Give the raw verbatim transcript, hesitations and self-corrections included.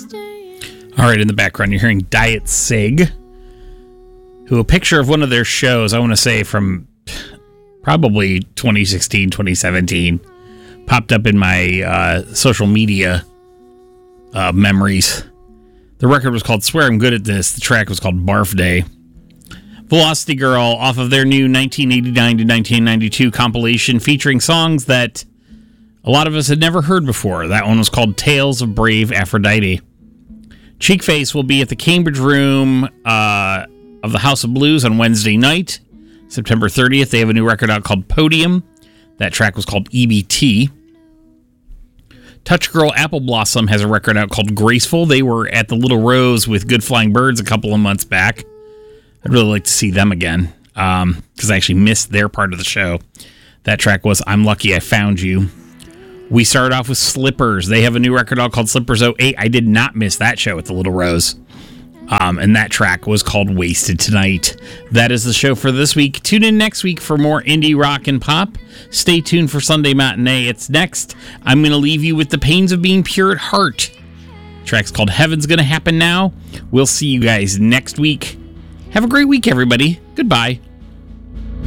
All right, in the background, you're hearing Diet Sig, who a picture of one of their shows, I want to say from probably twenty sixteen, twenty seventeen, popped up in my uh, social media uh, memories. The record was called Swear I'm Good at This. The track was called Barf Day. Velocity Girl, off of their new nineteen eighty-nine to nineteen ninety-two compilation featuring songs that a lot of us had never heard before. That one was called Tales of Brave Aphrodite. Cheekface will be at the Cambridge Room uh, of the House of Blues on Wednesday night, September thirtieth. They have a new record out called Podium. That track was called E B T. Touch Girl Apple Blossom has a record out called Graceful. They were at the Little Rose with Good Flying Birds a couple of months back. I'd really like to see them again, because um, I actually missed their part of the show. That track was I'm Lucky I Found You. We started off with Slippers. They have a new record out called Slippers oh eight. I did not miss that show at the Little Rose. Um, and that track was called Wasted Tonight. That is the show for this week. Tune in next week for more indie rock and pop. Stay tuned for Sunday Matinee. It's next. I'm going to leave you with The Pains of Being Pure at Heart. The track's called Heaven's Gonna Happen Now. We'll see you guys next week. Have a great week, everybody. Goodbye.